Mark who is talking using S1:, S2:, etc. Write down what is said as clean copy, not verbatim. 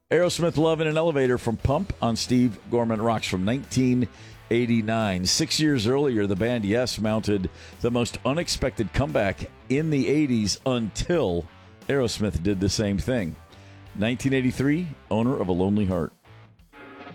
S1: Aerosmith, Love in an Elevator from Pump on Steve Gorman Rocks from 1989. 6 years earlier, the band Yes mounted the most unexpected comeback in the 80s until Aerosmith did the same thing. 1983, Owner of a Lonely Heart.